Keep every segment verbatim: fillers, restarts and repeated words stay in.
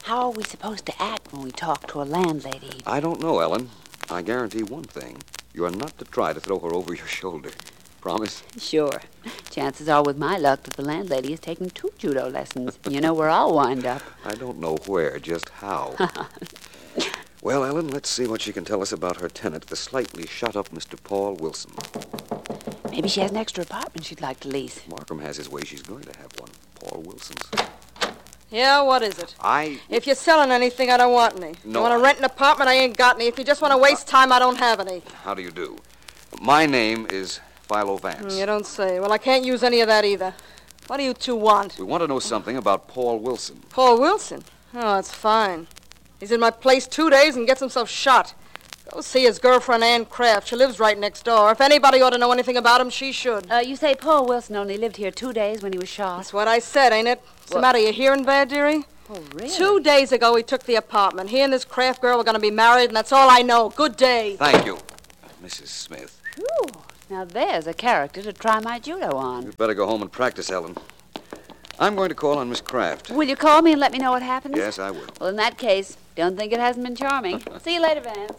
How are we supposed to act when we talk to a landlady? I don't know, Ellen. I guarantee one thing. You are not to try to throw her over your shoulder. Promise? Sure. Chances are, with my luck, that the landlady is taking two judo lessons. You know where I'll wind up. I don't know where, just how. Well, Ellen, let's see what she can tell us about her tenant, the slightly shot-up Mister Paul Wilson. Maybe she has an extra apartment she'd like to lease. Markham has his way. She's going to have one. Paul Wilson's. Yeah, what is it? I... If you're selling anything, I don't want any. No, You want to I- rent an apartment, I ain't got any. If you just want to waste time, I don't have any. How do you do? My name is Philo Vance. You don't say. Well, I can't use any of that either. What do you two want? We want to know something about Paul Wilson. Paul Wilson? Oh, that's fine. He's in my place two days and gets himself shot. Go see his girlfriend, Ann Kraft. She lives right next door. If anybody ought to know anything about him, she should. Uh, you say Paul Wilson only lived here two days when he was shot? That's what I said, ain't it? What's the matter? You hearing bad, dearie? Oh, really? Two days ago, he took the apartment. He and this Kraft girl were going to be married, and that's all I know. Good day. Thank you, Missus Smith. Whew. Now there's a character to try my judo on. You'd better go home and practice, Ellen. I'm going to call on Miss Kraft. Will you call me and let me know what happens? Yes, I will. Well, in that case, don't think it hasn't been charming. See you later, Vance.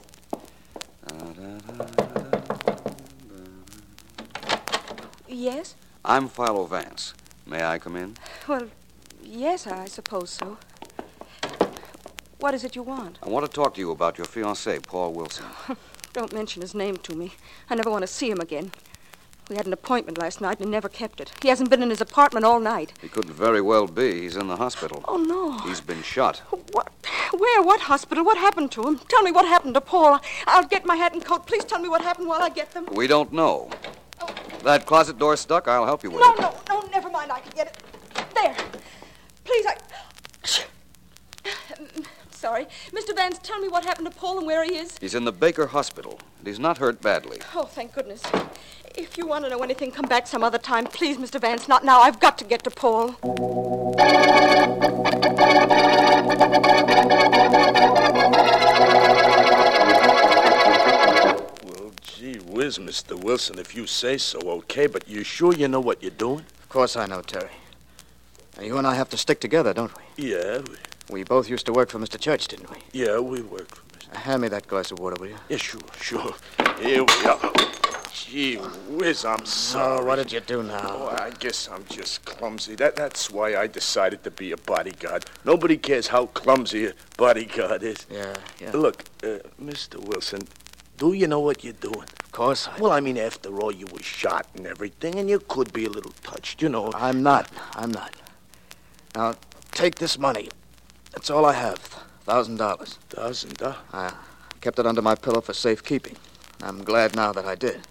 Yes? I'm Philo Vance. May I come in? Well, yes, I suppose so. What is it you want? I want to talk to you about your fiancé, Paul Wilson. Don't mention his name to me. I never want to see him again. We had an appointment last night and he never kept it. He hasn't been in his apartment all night. He couldn't very well be. He's in the hospital. Oh, no. He's been shot. What? Where? What hospital? What happened to him? Tell me what happened to Paul. I'll get my hat and coat. Please tell me what happened while I get them. We don't know. That closet door stuck. I'll help you with No, it. no, no, never mind. I can get it. There. Please, I... Sorry. Mister Vance, tell me what happened to Paul and where he is. He's in the Baker Hospital, and he's not hurt badly. Oh, thank goodness. If you want to know anything, come back some other time. Please, Mister Vance, not now. I've got to get to Paul. Well, gee whiz, Mister Wilson, if you say so, okay, but you sure you know what you're doing? Of course I know, Terry. Now, you and I have to stick together, don't we? Yeah, we, We both used to work for Mister Church, didn't we? yeah, we work for Mister Uh, hand me that glass of water, will you? Yeah, sure, sure. Here we are. Gee whiz, I'm sorry. Oh, what did you do now? Oh, I guess I'm just clumsy. That That's why I decided to be a bodyguard. Nobody cares how clumsy a bodyguard is. Yeah, yeah. Look, uh, Mister Wilson, do you know what you're doing? Of course I... Well, I mean, after all, you were shot and everything, and you could be a little touched, you know. I'm not. I'm not. Now, take this money. That's all I have. Thousand dollars. Thousand dollars? I kept it under my pillow for safekeeping. I'm glad now that I did.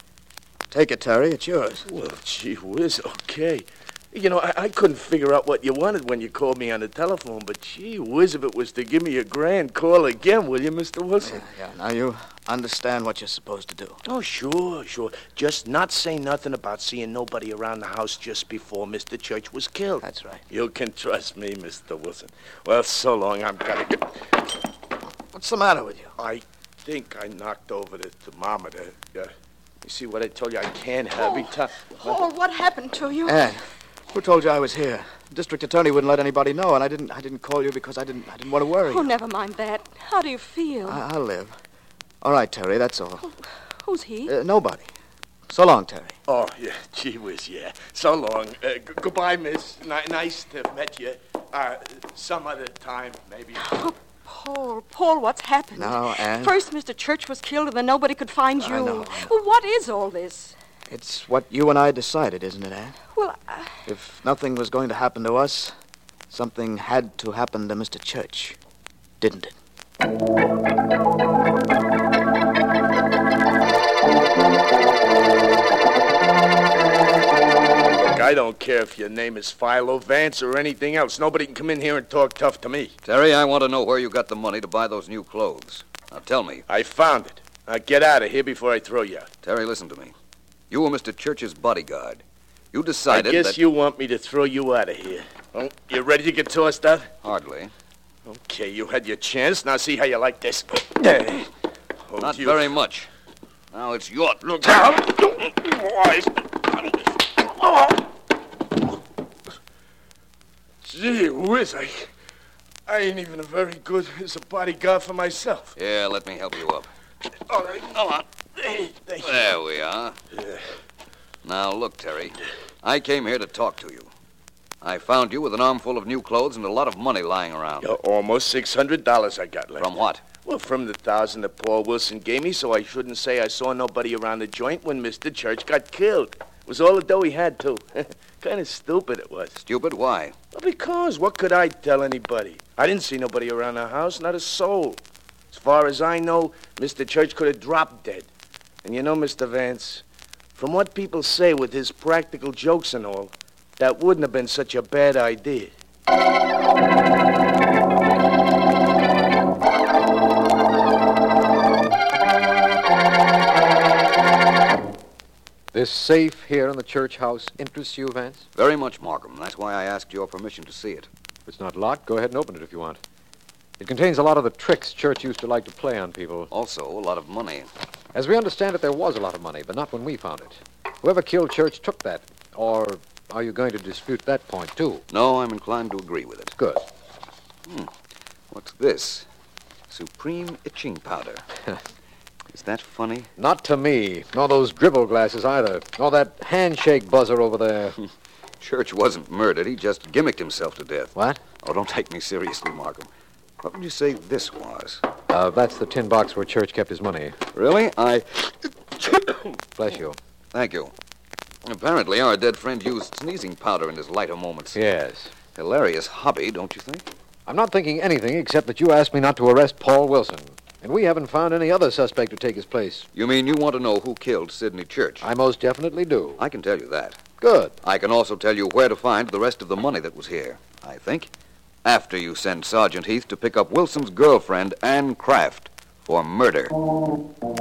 Take it, Terry. It's yours. Well, gee whiz, okay. You know, I, I couldn't figure out what you wanted when you called me on the telephone, but gee whiz, if it was to give me a grand call again, will you, Mister Wilson? Yeah, yeah. Now, you understand what you're supposed to do. Oh, sure, sure. Just not say nothing about seeing nobody around the house just before Mister Church was killed. That's right. You can trust me, Mister Wilson. Well, so long. I'm gonna go. What's the matter with you? I think I knocked over the thermometer. Uh, you see what I told you? I can't have every time. Paul, what happened to you? Ann, who told you I was here? The district attorney wouldn't let anybody know, and I didn't I didn't call you because I didn't I didn't want to worry Oh, you. never mind that. How do you feel? I, I'll live. All right, Terry, that's all. Who's he? Uh, nobody. So long, Terry. Oh, yeah, gee whiz, yeah. So long. Uh, g- goodbye, miss. N- nice to have met you. Uh, some other time, maybe. Oh, Paul, Paul, what's happened? Now, Ann. First, Mister Church was killed, and then nobody could find you. I know, I know. Well, what is all this? It's what you and I decided, isn't it, Ann? Well, I... If nothing was going to happen to us, something had to happen to Mister Church, didn't it? Look, I don't care if your name is Philo Vance or anything else. Nobody can come in here and talk tough to me. Terry, I want to know where you got the money to buy those new clothes. Now, tell me. I found it. Now, get out of here before I throw you out. Terry, listen to me. You were Mister Church's bodyguard. You decided I guess that... you want me to throw you out of here. Oh, you ready to get tossed out? Hardly. Okay, you had your chance. Now see how you like this. There. Hold Not you. very much. Now it's your... Look out. Gee whiz, I, I ain't even a very good as a bodyguard for myself. Yeah, let me help you up. All right, come on. Hey, thank you. There we are. Yeah. Now, look, Terry. I came here to talk to you. I found you with an armful of new clothes and a lot of money lying around. Yeah, almost six hundred dollars I got left. From what? Well, from the thousand that Paul Wilson gave me, so I shouldn't say I saw nobody around the joint when Mister Church got killed. It was all the dough he had, too. Kind of stupid it was. Stupid? Why? Well, because what could I tell anybody? I didn't see nobody around the house, not a soul. As far as I know, Mister Church could have dropped dead. And you know, Mister Vance, from what people say with his practical jokes and all, that wouldn't have been such a bad idea. This safe here in the church house interests you, Vance? Very much, Markham. That's why I asked your permission to see it. If it's not locked, go ahead and open it if you want. It contains a lot of the tricks Church used to like to play on people. Also, a lot of money. As we understand it, there was a lot of money, but not when we found it. Whoever killed Church took that. Or are you going to dispute that point, too? No, I'm inclined to agree with it. Good. Hmm. What's this? Supreme itching powder. Is that funny? Not to me. Nor those dribble glasses either. Nor that handshake buzzer over there. Church wasn't murdered. He just gimmicked himself to death. What? Oh, don't take me seriously, Markham. What would you say this was? Uh, that's the tin box where Church kept his money. Really? I... Bless you. Thank you. Apparently, our dead friend used sneezing powder in his lighter moments. Yes. Hilarious hobby, don't you think? I'm not thinking anything except that you asked me not to arrest Paul Wilson. And we haven't found any other suspect to take his place. You mean you want to know who killed Sidney Church? I most definitely do. I can tell you that. Good. I can also tell you where to find the rest of the money that was here, I think, after you send Sergeant Heath to pick up Wilson's girlfriend, Anne Kraft, for murder.